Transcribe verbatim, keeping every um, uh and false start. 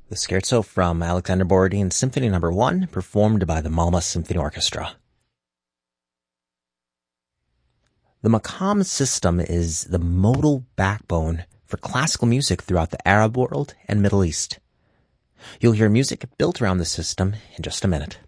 The Scherzo from Alexander Borodin's Symphony Number one, performed by the Malmö Symphony Orchestra. The maqam system is the modal backbone for classical music throughout the Arab world and Middle East. You'll hear music built around the system in just a minute.